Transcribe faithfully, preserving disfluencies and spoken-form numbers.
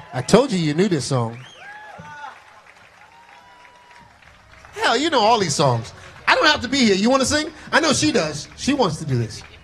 I told you you knew this song. Hell, you know all these songs. I don't have to be here. You want to sing? I know she does. She wants to do this.